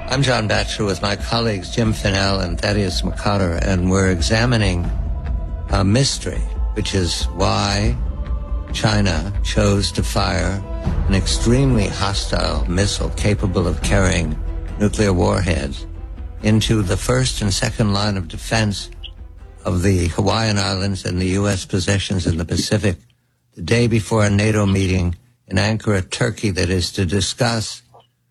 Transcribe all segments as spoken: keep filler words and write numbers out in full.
I'm John Batchelor with my colleagues Jim Finnell and Thaddeus McCotter, and we're examining a mystery, which is why China chose to fire an extremely hostile missile capable of carrying nuclear warheads into the first and second line of defense of the Hawaiian Islands and the U S possessions in the Pacific the day before a NATO meeting in Ankara, Turkey, that is to discuss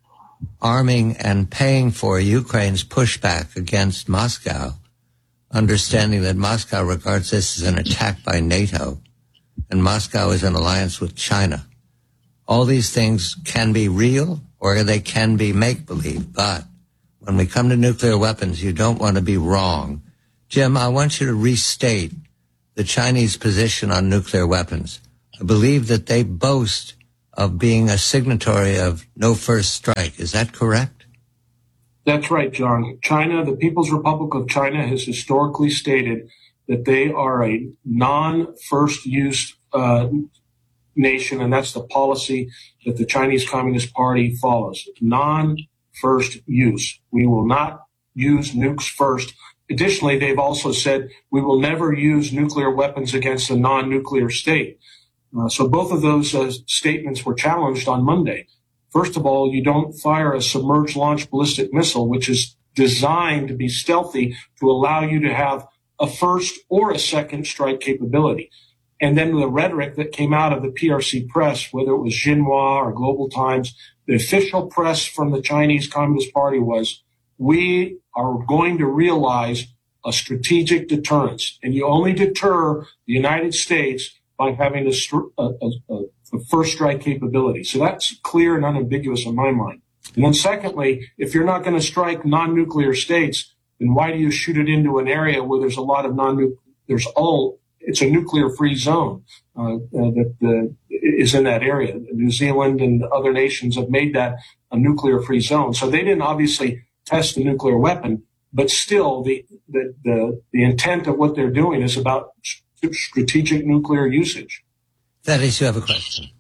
arming and paying for Ukraine's pushback against Moscow, understanding that Moscow regards this as an attack by NATO, and Moscow is in alliance with China. All these things can be real or they can be make-believe, but when we come to nuclear weapons, you don't want to be wrong. Jim, I want you to restate the Chinese position on nuclear weapons. I believe that they boast of being a signatory of no first strike. Is that correct? That's right, John. China, the People's Republic of China, has historically stated that they are a non-first use uh, nation, and that's the policy that the Chinese Communist Party follows. Non-first use. We will not use nukes first. Additionally, they've also said we will never use nuclear weapons against a non-nuclear state. Uh, so both of those uh, statements were challenged on Monday. First of all, you don't fire a submerged launch ballistic missile, which is designed to be stealthy to allow you to have a first or a second strike capability. And then the rhetoric that came out of the P R C press, whether it was Xinhua or Global Times, the official press from the Chinese Communist Party was, we are going to realize a strategic deterrence. And you only deter the United States by having a, a, a, a first strike capability. So that's clear and unambiguous in my mind. And then secondly, if you're not going to strike non-nuclear states, then why do you shoot it into an area where there's a lot of non-nuclear, there's all, it's a nuclear-free zone uh, uh, that uh, is in that area. New Zealand and other nations have made that a nuclear-free zone. So they didn't obviously test the nuclear weapon, but still the, the, the, the intent of what they're doing is about strategic nuclear usage. That is, you have a question.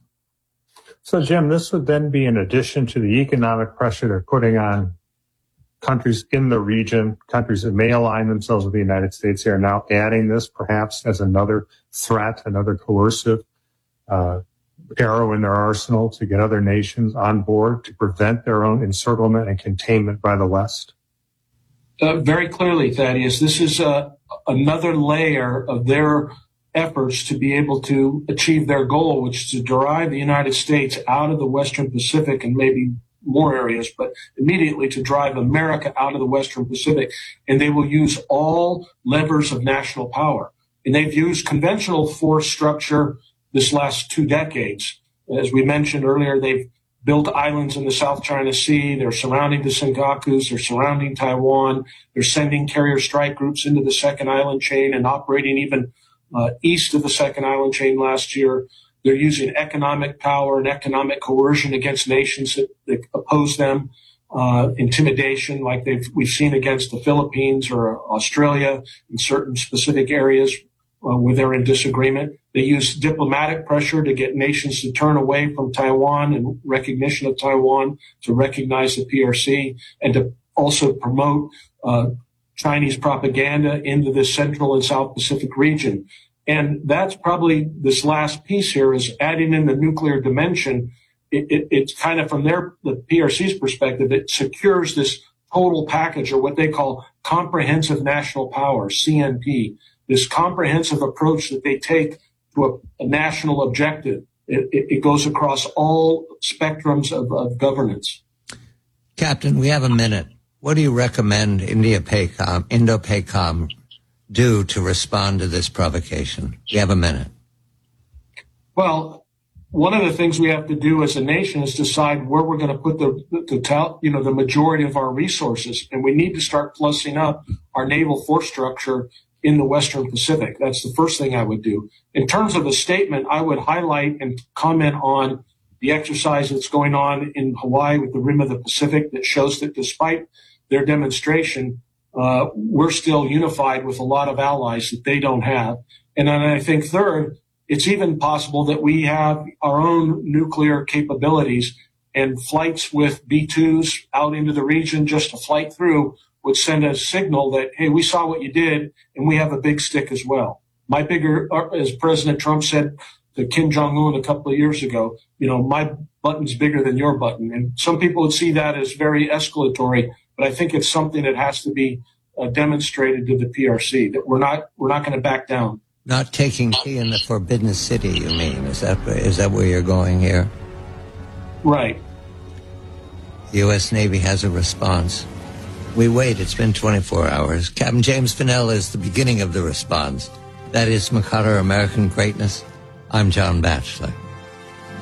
So, Jim, this would then be in addition to the economic pressure they're putting on countries in the region, countries that may align themselves with the United States. They are now adding this perhaps as another threat, another coercive uh, arrow in their arsenal to get other nations on board to prevent their own encirclement and containment by the West. Uh, very clearly, Thaddeus, this is uh, another layer of their efforts to be able to achieve their goal, which is to drive the United States out of the Western Pacific and maybe more areas, but immediately to drive America out of the Western Pacific. And they will use all levers of national power. And they've used conventional force structure this last two decades. As we mentioned earlier, they've built islands in the South China Sea. They're surrounding the Senkakus. They're surrounding Taiwan. They're sending carrier strike groups into the second island chain and operating even uh, east of the second island chain last year. They're using economic power and economic coercion against nations that, that oppose them, uh, intimidation like they've, we've seen against the Philippines or Australia in certain specific areas uh, where they're in disagreement. They use diplomatic pressure to get nations to turn away from Taiwan and recognition of Taiwan, to recognize the P R C, and to also promote uh, Chinese propaganda into the Central and South Pacific region. And that's probably this last piece here is adding in the nuclear dimension. It, it, it's kind of from their, the P R C's perspective, it secures this total package, or what they call comprehensive national power, C N P, this comprehensive approach that they take to a, a national objective. It, it, it goes across all spectrums of, of governance. Captain, we have a minute. What do you recommend India-PACOM, Indo-PACOM do to respond to this provocation? We have a minute. Well, one of the things we have to do as a nation is decide where we're going to put the, the, you know, the majority of our resources. And we need to start plussing up our naval force structure in the Western Pacific. That's the first thing I would do. In terms of a statement, I would highlight and comment on the exercise that's going on in Hawaii with the Rim of the Pacific that shows that despite their demonstration, uh, we're still unified with a lot of allies that they don't have. And then I think third, it's even possible that we have our own nuclear capabilities and flights with B twos out into the region just to flight through would send a signal that, hey, we saw what you did and we have a big stick as well. My bigger, as President Trump said to Kim Jong-un a couple of years ago, you know, my button's bigger than your button. And some people would see that as very escalatory, but I think it's something that has to be uh, demonstrated to the P R C that we're not, we're not going to back down. Not taking tea in the Forbidden City, you mean? Is that, is that where you're going here? Right. The U S Navy has a response. We wait. It's been twenty-four hours. Captain James Finnell is the beginning of the response. That is Thaddeus McCarter, American Greatness. I'm John Batchelor.